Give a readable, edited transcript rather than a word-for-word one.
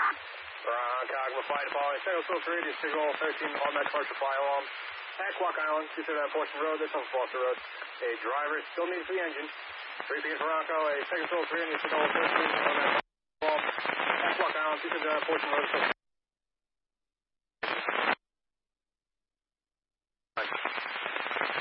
Cogma flight following Signal 3, Signal 13, automatic departure fly alarm. At Quack Island, 239 Portion Road, this on Foster Road. A driver still needs the engine. Repeat Toronto, a Signal 3, Signal 13, automatic alarm. At Quack Island, 239 Portion Road.